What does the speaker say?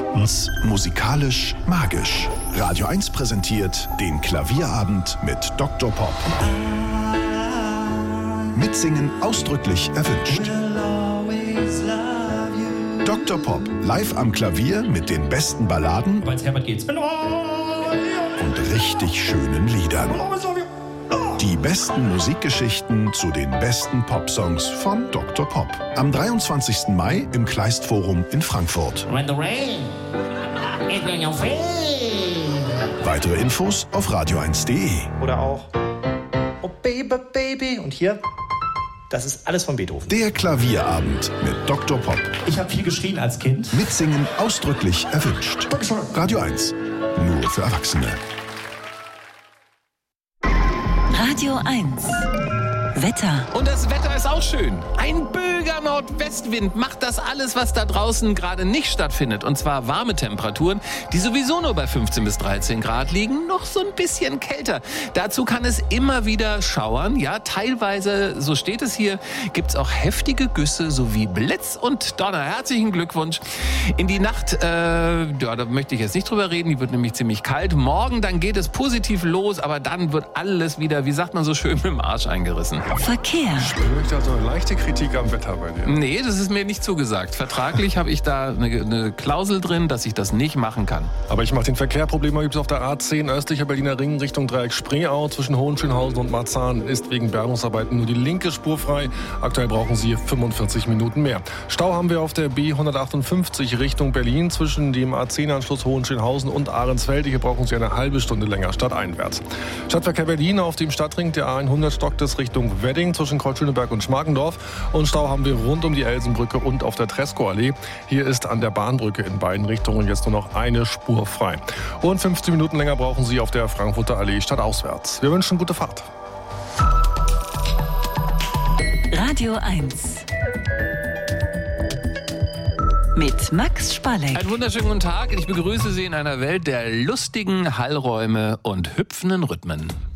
Musikalisch magisch. Radio 1 präsentiert den Klavierabend mit Dr. Pop. Mitsingen ausdrücklich erwünscht. Dr. Pop live am Klavier mit den besten Balladen Als Herbert geht's. und richtig schönen Liedern. Die besten Musikgeschichten zu den besten Popsongs von Dr. Pop. Am 23. Mai im Kleistforum in Frankfurt. When the rain is in your face. Weitere Infos auf radio1.de. Oder auch Oh Baby, Baby. Und hier, das ist alles von Beethoven. Der Klavierabend mit Dr. Pop. Ich habe viel geschrien als Kind. Mitsingen ausdrücklich erwünscht. Radio 1. Nur für Erwachsene. Radio 1. Wetter. Und das Wetter ist auch schön. Ein böiger Nordwestwind macht das alles, was da draußen gerade nicht stattfindet. Und zwar warme Temperaturen, die sowieso nur bei 15 bis 13 Grad liegen, noch so ein bisschen kälter. Dazu kann es immer wieder schauern. Ja, teilweise, so steht es hier, gibt es auch heftige Güsse sowie Blitz und Donner. Herzlichen Glückwunsch. In die Nacht, da möchte ich jetzt nicht drüber reden, die wird nämlich ziemlich kalt. Morgen, dann geht es positiv los, aber dann wird alles wieder, wie sagt man so schön, mit dem Arsch eingerissen. Verkehr. Ich möchte also eine leichte Kritik am Wetter bei dir. Nee, das ist mir nicht zugesagt. Vertraglich habe ich da eine Klausel drin, dass ich das nicht machen kann. Aber ich mache den Verkehr. Probleme gibt es auf der A10 östlicher Berliner Ring Richtung Dreieck Spreeau. Zwischen Hohenschönhausen und Marzahn ist wegen Bergungsarbeiten nur die linke Spur frei. Aktuell brauchen Sie 45 Minuten mehr. Stau haben wir auf der B158 Richtung Berlin zwischen dem A10-Anschluss Hohenschönhausen und Ahrensfelde. Hier brauchen Sie eine halbe Stunde länger stadteinwärts. Stadtverkehr Berlin auf dem Stadtring der A100 stockt es Richtung Wedding zwischen Kreuzschöneberg und Schmargendorf. Und Stau haben wir rund um die Elsenbrücke und auf der Tresco-Allee. Hier ist an der Bahnbrücke in beiden Richtungen jetzt nur noch eine Spur frei. Und 15 Minuten länger brauchen Sie auf der Frankfurter Allee stadtauswärts. Wir wünschen gute Fahrt. Radio 1. Mit Max Spalleck. Einen wunderschönen guten Tag. Ich begrüße Sie in einer Welt der lustigen Hallräume und hüpfenden Rhythmen.